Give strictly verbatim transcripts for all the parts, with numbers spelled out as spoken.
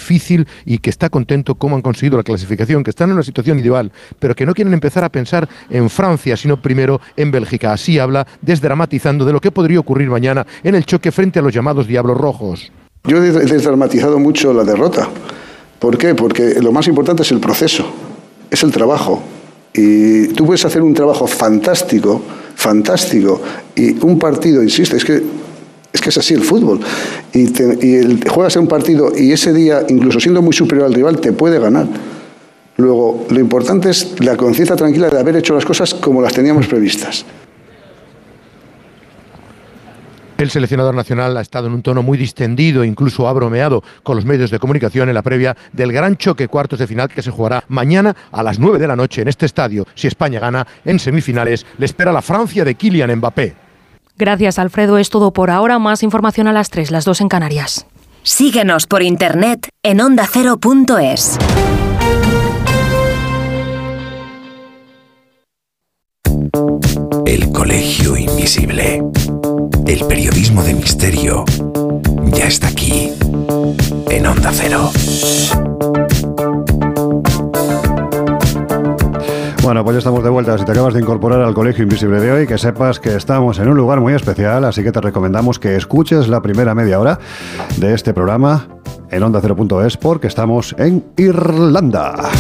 difícil y que está contento cómo han conseguido la clasificación, que están en una situación ideal, pero que no quieren empezar a pensar en Francia, sino primero en Bélgica. Así habla, desdramatizando de lo que podría ocurrir mañana en el choque frente a los llamados Diablos Rojos. Yo he desdramatizado mucho la derrota. ¿Por qué? Porque lo más importante es el proceso, es el trabajo. Y tú puedes hacer un trabajo fantástico, fantástico, y un partido, insisto, es que es, que es así el fútbol. Y, te, y el, juegas un partido y ese día, incluso siendo muy superior al rival, te puede ganar. Luego, lo importante es la conciencia tranquila de haber hecho las cosas como las teníamos previstas. El seleccionador nacional ha estado en un tono muy distendido, incluso ha bromeado con los medios de comunicación en la previa del gran choque cuartos de final que se jugará mañana a las nueve de la noche en este estadio. Si España gana, en semifinales le espera la Francia de Kylian Mbappé. Gracias, Alfredo. Es todo por ahora. Más información a las tres, las dos en Canarias. Síguenos por internet en onda cero punto es. El Colegio Invisible. El periodismo de misterio ya está aquí, en Onda Cero. Bueno, pues ya estamos de vuelta. Si te acabas de incorporar al Colegio Invisible de hoy, que sepas que estamos en un lugar muy especial, así que te recomendamos que escuches la primera media hora de este programa en onda cero punto es, porque estamos en Irlanda.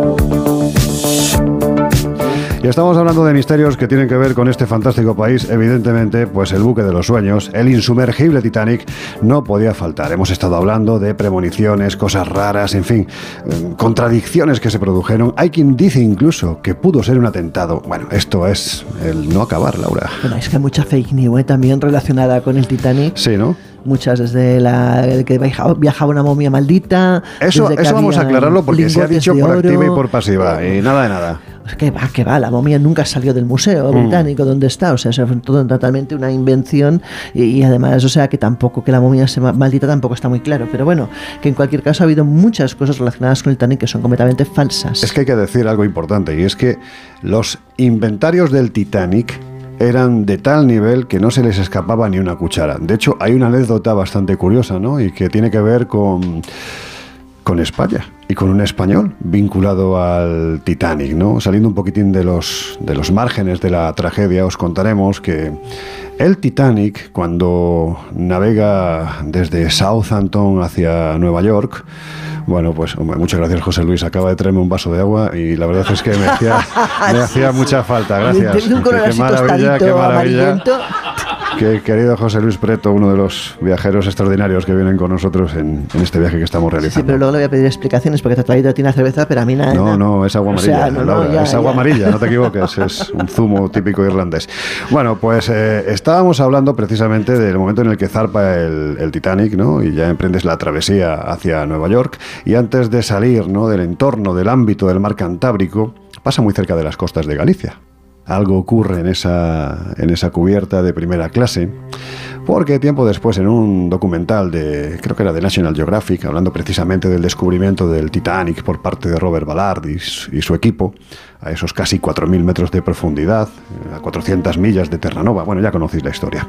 Y estamos hablando de misterios que tienen que ver con este fantástico país. Evidentemente, pues el buque de los sueños, el insumergible Titanic, no podía faltar. Hemos estado hablando de premoniciones, cosas raras, en fin, eh, contradicciones que se produjeron. Hay quien dice incluso que pudo ser un atentado. Bueno, esto es el no acabar, Laura. Bueno, es que hay mucha fake news, ¿eh? También relacionada con el Titanic. Sí, ¿no? Muchas, desde la que viajaba una momia maldita. Eso, eso vamos a aclararlo porque se ha dicho por activa y por pasiva. Y nada de nada. Pues que va, que va, la momia nunca salió del museo británico mm. donde está, o sea, eso fue todo totalmente una invención y, y además, o sea, que tampoco, que la momia se maldita tampoco está muy claro, pero bueno, que en cualquier caso ha habido muchas cosas relacionadas con el Titanic que son completamente falsas. Es que hay que decir algo importante, y es que los inventarios del Titanic eran de tal nivel que no se les escapaba ni una cuchara. De hecho, hay una anécdota bastante curiosa, ¿no? Y que tiene que ver con... con España y con un español vinculado al Titanic, ¿no? Saliendo un poquitín de los, de los márgenes de la tragedia, os contaremos que el Titanic, cuando navega desde Southampton hacia Nueva York, bueno, pues hombre, muchas gracias, José Luis, acaba de traerme un vaso de agua y la verdad es que me hacía, me hacía mucha falta, gracias. Qué, qué maravilla, qué maravilla. Que querido José Luis Preto, uno de los viajeros extraordinarios que vienen con nosotros en, en este viaje que estamos realizando. Sí, pero luego le voy a pedir explicaciones porque te ha traído a ti una cerveza, pero a mí nada. No, nada. no, es agua amarilla, o sea, no, Laura, no, ya, es agua ya. amarilla, no te equivoques, es un zumo típico irlandés. Bueno, pues eh, estábamos hablando precisamente del momento en el que zarpa el, el Titanic, ¿no? Y ya emprendes la travesía hacia Nueva York, y antes de salir, ¿no?, del entorno, del ámbito del mar Cantábrico, pasa muy cerca de las costas de Galicia. Algo ocurre en esa, en esa cubierta de primera clase, porque tiempo después, en un documental de, creo que era de National Geographic, hablando precisamente del descubrimiento del Titanic por parte de Robert Ballard y, y su equipo, a esos casi cuatro mil metros de profundidad, a cuatrocientas millas de Terranova, bueno, ya conocéis la historia,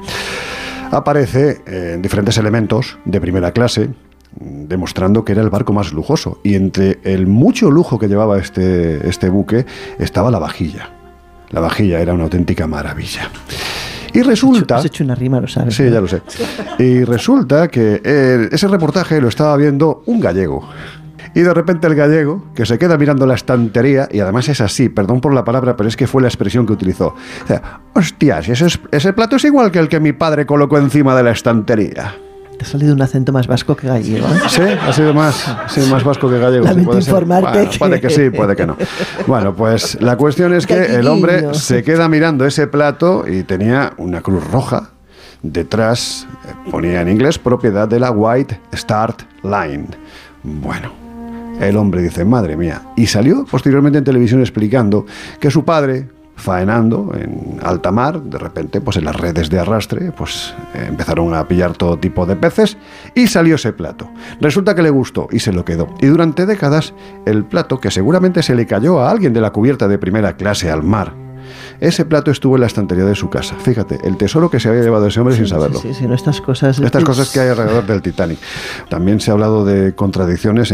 aparece en diferentes elementos de primera clase, demostrando que era el barco más lujoso, y entre el mucho lujo que llevaba este, este buque estaba la vajilla. La vajilla era una auténtica maravilla. Y resulta... Has hecho una rima, lo sabes. Sí, ¿no? Ya lo sé. Y resulta que eh, ese reportaje lo estaba viendo un gallego. Y de repente el gallego, que se queda mirando la estantería, y además es así, perdón por la palabra, pero es que fue la expresión que utilizó. O sea, hostias, ese, es, ese plato es igual que el que mi padre colocó encima de la estantería. Te ha salido un acento más vasco que gallego, ¿eh? Sí, ha sido más, sí, más vasco que gallego. Lamento puede informarte. Bueno, que... Puede que sí, puede que no. Bueno, pues la cuestión es que el hombre se queda mirando ese plato y tenía una cruz roja. Detrás ponía en inglés propiedad de la White Star Line. Bueno, el hombre dice, madre mía. Y salió posteriormente en televisión explicando que su padre, faenando en alta mar, de repente, pues en las redes de arrastre, pues eh, empezaron a pillar todo tipo de peces y salió ese plato. Resulta que le gustó y se lo quedó. Y durante décadas, el plato, que seguramente se le cayó a alguien de la cubierta de primera clase al mar, ese plato estuvo en la estantería de su casa. Fíjate, el tesoro que se había llevado ese hombre sí, sin saberlo. Sí, sí, sí, no, estas cosas... Estas cosas que hay alrededor del Titanic. También se ha hablado de contradicciones